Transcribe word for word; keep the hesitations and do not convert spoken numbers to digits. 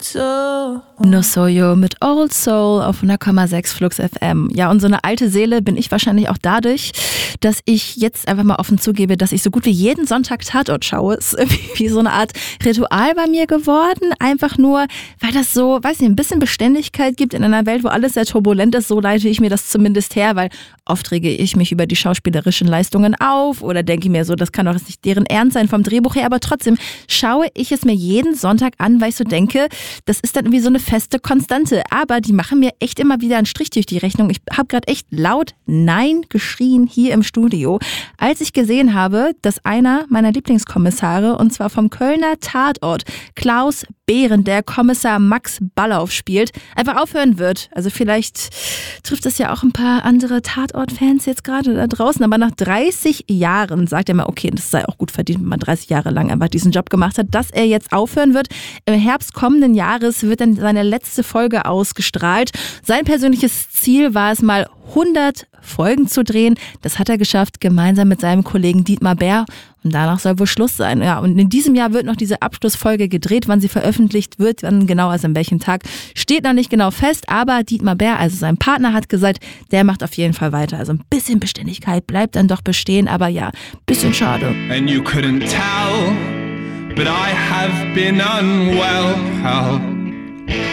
Soul. No Soyo mit Old Soul auf hundert Komma sechs Flux F M. Ja, und so eine alte Seele bin ich wahrscheinlich auch dadurch, dass ich jetzt einfach mal offen zugebe, dass ich so gut wie jeden Sonntag Tatort schaue. Ist irgendwie wie so eine Art Ritual bei mir geworden. Einfach nur, weil das so, weiß nicht, ein bisschen Beständigkeit gibt in einer Welt, wo alles sehr turbulent ist. So leite ich mir das zumindest her, weil oft rege ich mich über die schauspielerischen Leistungen auf oder denke mir so, das kann doch jetzt nicht deren Ernst sein vom Drehbuch her. Aber trotzdem schaue ich es mir jeden Sonntag an, weil ich so denke, das ist dann irgendwie so eine feste Konstante. Aber die machen mir echt immer wieder einen Strich durch die Rechnung. Ich habe gerade echt laut Nein geschrien hier im Studio, als ich gesehen habe, dass einer meiner Lieblingskommissare, und zwar vom Kölner Tatort, Klaus Behren, der Kommissar Max Ballauf spielt, einfach aufhören wird. Also vielleicht trifft es ja auch ein paar andere Tatort-Fans jetzt gerade da draußen, aber nach dreißig Jahren sagt er mal, okay, das sei auch gut verdient, wenn man dreißig Jahre lang einfach diesen Job gemacht hat, dass er jetzt aufhören wird. Im Herbst kommenden Jahres wird dann seine letzte Folge ausgestrahlt. Sein persönliches Ziel war es mal, hundert Folgen zu drehen. Das hat er geschafft, gemeinsam mit seinem Kollegen Dietmar Bär. Und danach soll wohl Schluss sein. Ja, und in diesem Jahr wird noch diese Abschlussfolge gedreht. Wann sie veröffentlicht wird, wann genau, also an welchem Tag, steht noch nicht genau fest. Aber Dietmar Bär, also sein Partner, hat gesagt, der macht auf jeden Fall weiter. Also ein bisschen Beständigkeit bleibt dann doch bestehen. Aber ja, bisschen schade. And you couldn't tell, but I have been unwell.